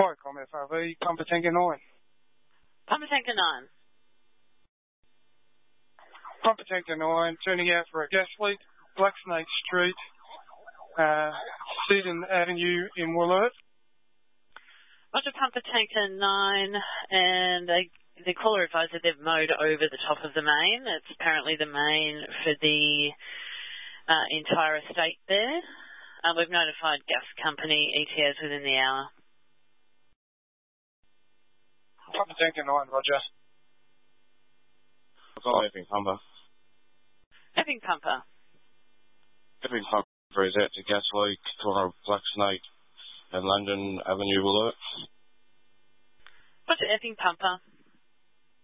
Firecom FRV, Pumper Tanker 9. Pumper Tanker 9. Pumper Tanker 9, turning out for a gas leak, Black Snake Street, Seaton Avenue in Wollert. Roger, Pumper Tanker 9, and the caller advised that they've mowed over the top of the main. It's apparently the main for the entire estate there. We've notified gas company ETAs within the hour. Pumper Tanker 9, Roger. I've got Epping Pumper. Epping Pumper. Epping Pumper is out to gas leak, corner of Black Snake and London Avenue, Wollert. Roger, Epping Pumper.